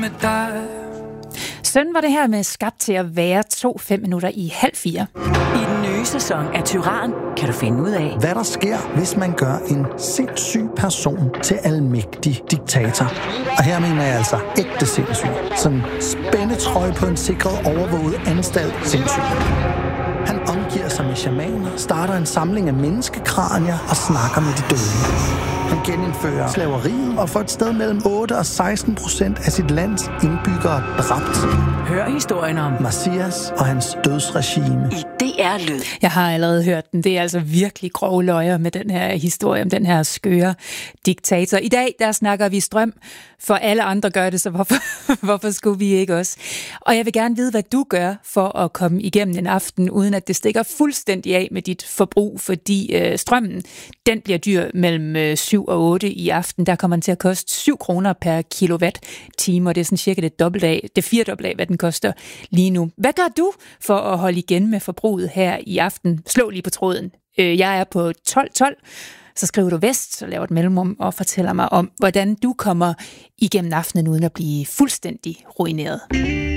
med dig. Sådan var det her med Skabt til at være 2-5 minutter i 3:30. I den nye sæson af Tyran kan du finde ud af, hvad der sker, hvis man gør en sindssyg person til almægtig diktator. Og her mener jeg altså ægte sindssyg. Sådan spændetrøje på en sikret overvåget anstalt sindssyg. Han omgiver sig med shamaner, starter en samling af menneskekranier og snakker med de døde. Han genindfører slaveriet og får et sted mellem 8 og 16% af sit lands indbyggere dræbt. hør historien om Messias og hans dødsregime i DR Lyd. Jeg har allerede hørt den. Det er altså virkelig grove løjer med den her historie om den her skøre diktator. I dag, der snakker vi strøm, for alle andre gør det, så hvorfor skulle vi ikke også? Og jeg vil gerne vide, hvad du gør for at komme igennem en aften, uden at det stikker fuldstændig af med dit forbrug, fordi strømmen, den bliver dyr mellem 7 og 8 i aften. Der kommer den til at koste 7 kroner per kilowatt-time, og det er sådan cirka det firedobbelte af, hvad den koster lige nu. Hvad gør du for at holde igen med forbruget her i aften? Slå lige på tråden. Jeg er på 1212. Så skriver du vest, så laver et mellemrum og fortæller mig om, hvordan du kommer igennem aftenen uden at blive fuldstændig ruineret.